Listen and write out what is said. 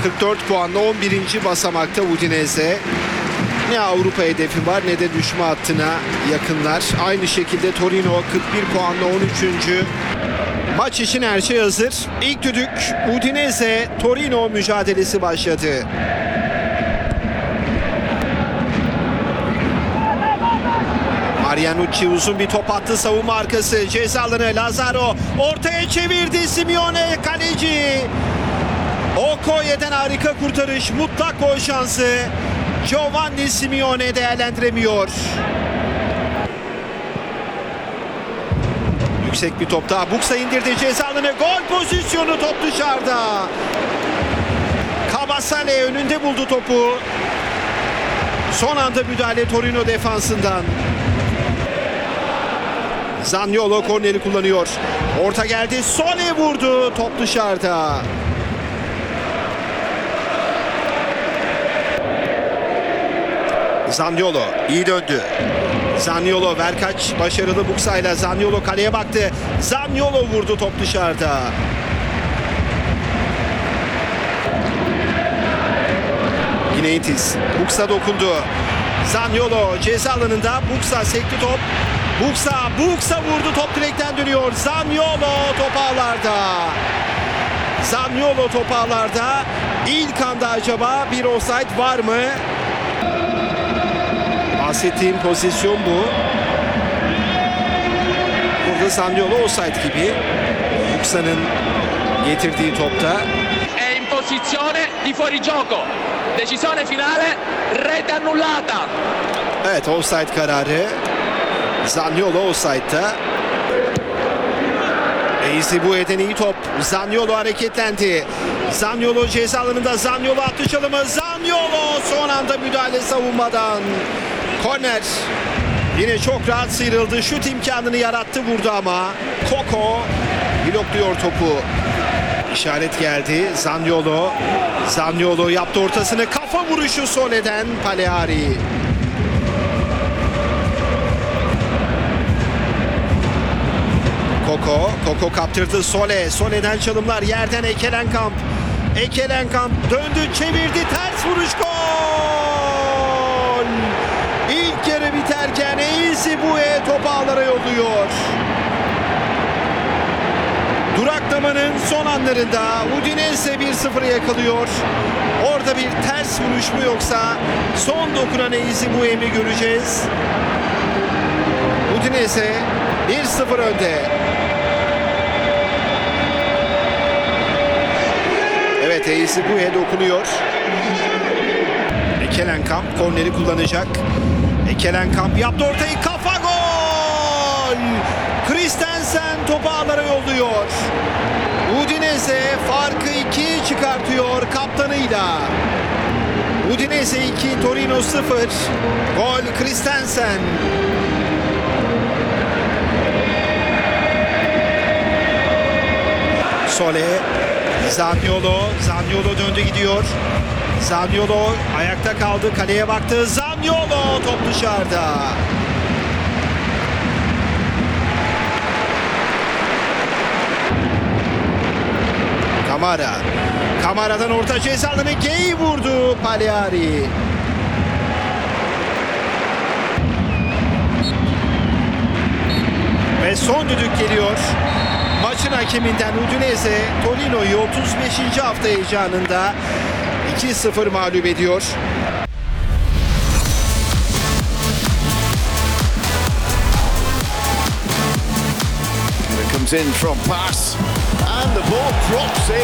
44 puanla 11. basamakta Udinese. Ne Avrupa hedefi var ne de düşme hattına yakınlar. Aynı şekilde Torino 41 puanla 13. Maç için her şey hazır. İlk düdük Udinese Torino mücadelesi başladı. Marianucci uzun bir top attı, savunma arkası ceza alanı. Lazaro ortaya çevirdi, Simeone kaleci. Okoye'den harika kurtarış, mutlak gol şansı. Giovanni Simeone değerlendiremiyor. Yüksek bir topta Buksa indirdi, ceza alanı, gol pozisyonu, top dışarıda. Kabasale önünde buldu topu. Son anda müdahale Torino defansından. Zaniolo korneri kullanıyor. Orta geldi, Sole vurdu, top dışarıda. Zaniolo iyi döndü. Zaniolo, Verkaç başarılı Buksa'yla. Zaniolo kaleye baktı. Zaniolo vurdu, top dışarıda. Yine Itiz. Buksa dokundu. Zaniolo ceza alanında. Buksa sekti top. Buksa vurdu, top direkten dönüyor. Zaniolo top ağlarda. Zaniolo top ağlarda. İlk anda acaba bir offside var mı? Bahsettiğim pozisyon bu. Burada Zaniolo offside gibi. Buksa'nın getirdiği topta. È in posizione di fuorigioco. Decisione finale, rete annullata. Evet, offside kararı. Zaniolo offside'da. Eyzibue'den iyi top. Zaniolo hareketlendi. Zaniolo ceza alanında. Zaniolo attı çalımı. Zaniolo son anda müdahale savunmadan. Korner. Yine çok rahat sıyrıldı. Şut imkanını yarattı, vurdu ama Koko blokluyor topu. İşaret geldi. Zaniolo yaptı ortasını. Kafa vuruşu Sole'den Paleari. Koko kaptırdı Sole'den çalımlar, yerden Ekelenkamp döndü, çevirdi, ters vuruş, gol! İlk yarı biterken Eyzibue topu ağlara yolluyor. Duraklamanın son anlarında Udinese 1-0'ı yakalıyor. Orada bir ters vuruş mu yoksa son dokunan Eyzibue mi göreceğiz? Udinese 1-0 önde. Evet, Eyzibue dokunuyor. Ekelenkamp korneri kullanacak. Ekelenkamp yaptı ortayı, kafa, gol! Christensen topu ağlara yolluyor. Udinese farkı 2'ye çıkartıyor kaptanıyla. Udinese 2, Torino 0. Gol Christensen. Sole, Zaniolo döndü gidiyor. Zaniolo ayakta kaldı, kaleye baktı. Zaniolo top dışarıda. Kamara'dan orta ceza alanı, Gay vurdu, Paleari. Ve son düdük geliyor. Maçın hakeminden Udinese Torino'yu 35. hafta heyecanında 2-0 mağlup ediyor. Comes in from pass and the ball drops in.